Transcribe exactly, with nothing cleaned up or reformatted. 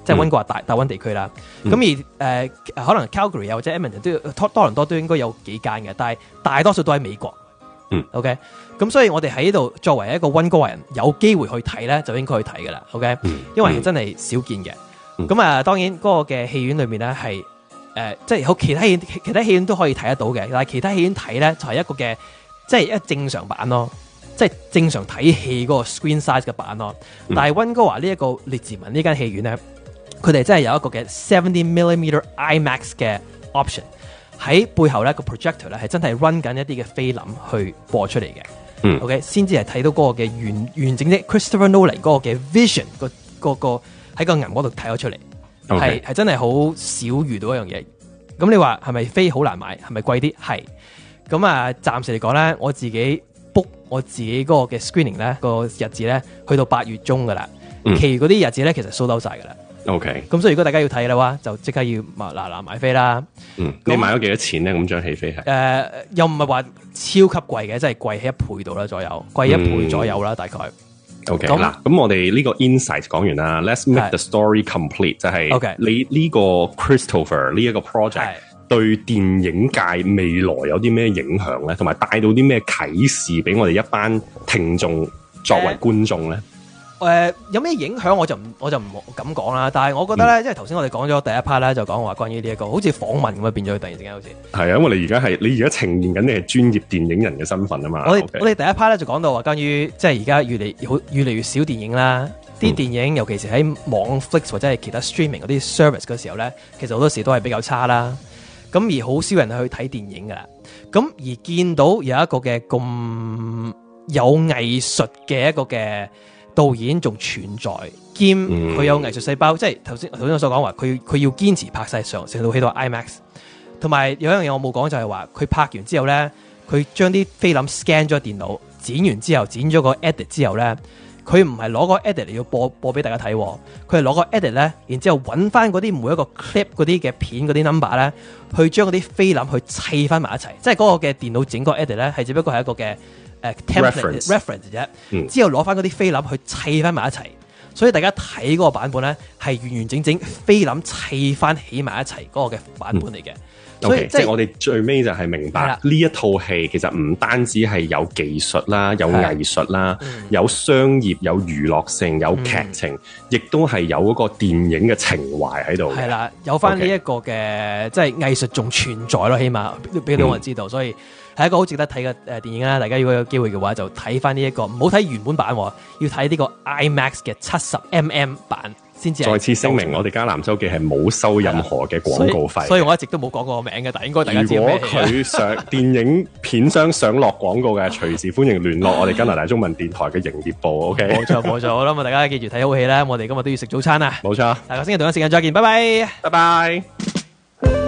即係溫哥華大大溫地區啦。咁、嗯、而誒、呃、可能 Calgary 又或者 Edmonton 都要多多倫多都應該有幾間嘅，但係大多數都喺美國。 嗯 ，OK，咁所以我哋喺呢度作為一個溫哥華人，有機會去睇咧，就應該去睇噶啦，OK，、嗯、因為真係少見嘅。咁、嗯、啊，當然嗰個嘅戲院裏面咧係誒，即係好其他戲院其他戲院都可以睇得到嘅，但係其他戲院睇咧就係、是、一個嘅即係一個正常版咯，即係正常睇戲嗰個 screen size 嘅版咯。嗯、但係溫哥華呢一個列治文呢間戲院咧，佢哋真係有一個嘅 seventy millimeter IMAX 嘅 option。喺背後咧個 projector 咧係真係 run 緊一啲嘅菲林去播出嚟嘅、嗯、，OK 先至係睇到嗰個嘅完完整啲 Christopher Nolan 嗰個嘅 vision 個個個喺個銀幕度睇咗出嚟，係係、okay. 真係好少遇到一樣嘢。咁你話係咪飛好難買？係咪貴啲？係。咁啊，暫時嚟講咧，我自己 book 我自己嗰個嘅 screening 咧個日子咧，去到八月中噶啦、嗯，其餘嗰啲日子咧其實 sold out晒噶啦。OK， 咁所以如果大家要睇嘅話，就即刻要嗱嗱買飛啦。嗯， 你買咗幾多錢咧？咁張戲飛係誒，又唔係話超級貴嘅，即係貴起一倍度啦，左右貴一倍左右啦、嗯，大概。 OK，嗱，咁我哋呢個 insight 講完啦 ，Let's make the story complete， 就係、是、你呢個 Christopher 呢一個 project 對電影界未來有啲咩影響咧，同埋帶到啲咩啟示俾我哋一班聽眾作為觀眾咧？ 誒、呃、有咩影響我就唔我就唔敢講啦，但係我覺得咧，即係頭先我哋講咗第一 part 咧，就講話關於呢、這、一個好似訪問咁樣變咗，突然之間好似係啊，因為你而家係你而家呈現緊你係專業電影人嘅身份啊嘛。 我哋、 okay. 我哋第一 part 咧就講到話關於即係而家越嚟好越嚟越少電影啦，啲、嗯、電影尤其是喺網 Netflix 或者係其他 streaming 嗰啲 service 嘅時候咧，其實好多時都係比較差啦。咁而好少人去睇電影噶啦，咁而見到有一個嘅咁有藝術嘅一個嘅導演仲存在，兼佢有藝術細胞，嗯、即係頭先頭先我所講話，佢佢要堅持拍晒上成套戲到 IMAX， 同埋有一樣嘢我冇講就係話，佢拍完之後咧，佢將啲菲林 scan 咗電腦，剪完之後剪咗個 edit 之後咧，佢唔係攞個 edit 嚟要播播俾大家睇，佢係攞個 edit 咧，然之後揾翻嗰啲每一個 clip 嗰啲嘅片嗰啲 number 咧，去將嗰啲菲林去砌翻埋一齊，即係嗰個嘅電腦整個 edit 咧，係只不過係一個嘅。誒、uh, template reference 啫、嗯，之後攞翻嗰啲菲林去砌翻埋一齊，所以大家睇嗰個版本咧係完完整整菲林砌翻起埋一齊嗰個嘅版本嚟嘅。 嗯、所以 okay, 即係我哋最尾就係明白呢一套戲其實唔單止係有技術啦，有藝術啦、嗯，有商業、有娛樂性、有劇情，亦、嗯、都係有嗰個電影嘅情懷喺度。係啦， 有翻呢一個嘅、okay. 即係藝術仲存在咯，起碼俾到我人知道，嗯、所以。係一個好值得睇嘅誒電影啦！大家如果有機會嘅話，就睇翻呢一個，唔好睇原本版，要睇呢個 IMAX 嘅七十 mm 版先至。再次聲明，我哋迦南周記係冇收任何嘅廣告費， 所以我一直都冇講過個名嘅，但係應該大家知。如果佢上電影片商想落廣告嘅，隨時歡迎聯絡我哋加拿大中文電台嘅營業部。OK，冇錯冇錯，好啦，咁大家記住睇好戲啦！我哋今日都要食早餐啦，冇錯。 下個星期同一時間再見，拜拜， 拜拜。